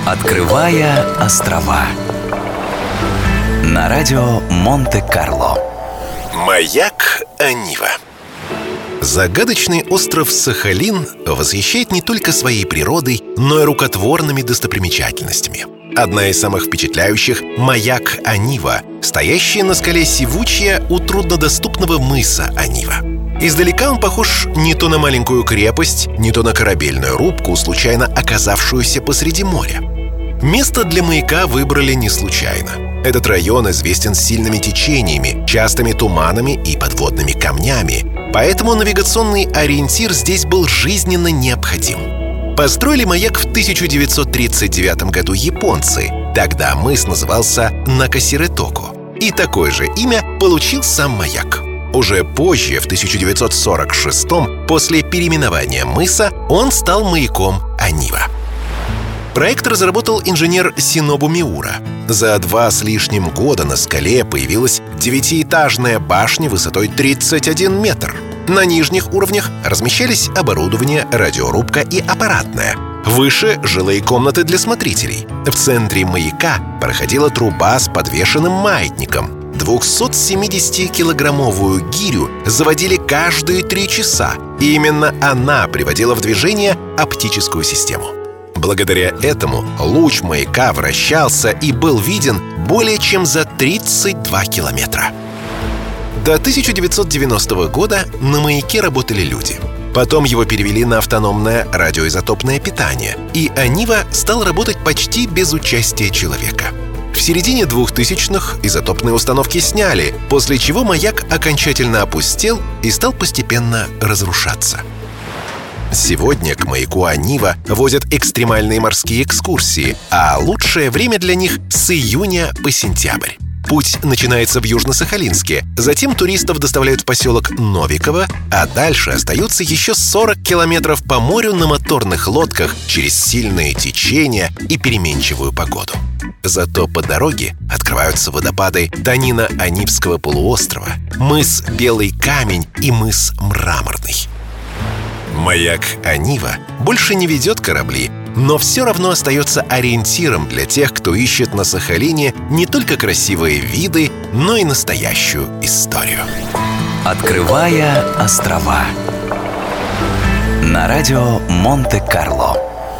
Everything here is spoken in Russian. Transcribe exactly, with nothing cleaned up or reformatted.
Открывая острова на радио Монте-Карло. Маяк Анива. Загадочный остров Сахалин восхищает не только своей природой, но и рукотворными достопримечательностями. Одна из самых впечатляющих — маяк Анива, стоящий на скале Сивучья у труднодоступного мыса Анива. Издалека он похож не то на маленькую крепость, не то на корабельную рубку, случайно оказавшуюся посреди моря. Место для маяка выбрали не случайно. Этот район известен сильными течениями, частыми туманами и подводными камнями, поэтому навигационный ориентир здесь был жизненно необходим. Построили маяк в тысяча девятьсот тридцать девятом году японцы. Тогда мыс назывался Накасиретоку. И такое же имя получил сам маяк. Уже позже, в тысяча девятьсот сорок шестом, после переименования мыса, он стал маяком Анива. Проект разработал инженер Синобу Миура. За два с лишним года на скале появилась девятиэтажная башня высотой тридцать один метр. На нижних уровнях размещались оборудование, радиорубка и аппаратная. Выше — жилые комнаты для смотрителей. В центре маяка проходила труба с подвешенным маятником. двухсотсемидесятикилограммовую гирю заводили каждые три часа, и именно она приводила в движение оптическую систему. Благодаря этому луч маяка вращался и был виден более чем за тридцать два километра. До тысяча девятьсот девяностого года на маяке работали люди. Потом его перевели на автономное радиоизотопное питание, и Анива стал работать почти без участия человека. В середине двухтысячных изотопные установки сняли, после чего маяк окончательно опустел и стал постепенно разрушаться. Сегодня к маяку Анива возят экстремальные морские экскурсии, а лучшее время для них — с июня по сентябрь. Путь начинается в Южно-Сахалинске, затем туристов доставляют в поселок Новиково, а дальше остаются еще сорок километров по морю на моторных лодках через сильные течения и переменчивую погоду. Зато по дороге открываются водопады Танина-Анивского полуострова, мыс Белый Камень и мыс Мраморный. Маяк Анива больше не ведет корабли, но все равно остается ориентиром для тех, кто ищет на Сахалине не только красивые виды, но и настоящую историю. Открывая острова на радио Монте-Карло.